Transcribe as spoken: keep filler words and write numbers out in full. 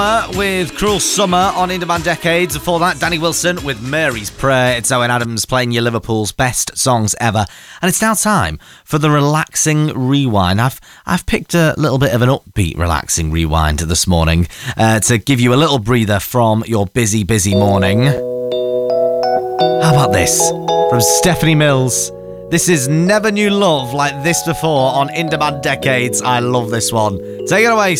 With Cruel Summer on In Demand Decades. Before that, Danny Wilson with Mary's Prayer. It's Owen Adams playing you Liverpool's best songs ever. And it's now time for the relaxing rewind. I've I've picked a little bit of an upbeat relaxing rewind this morning uh, to give you a little breather from your busy, busy morning. How about this? From Stephanie Mills. This is Never Knew Love Like This Before on In Demand Decades. I love this one. Take it away,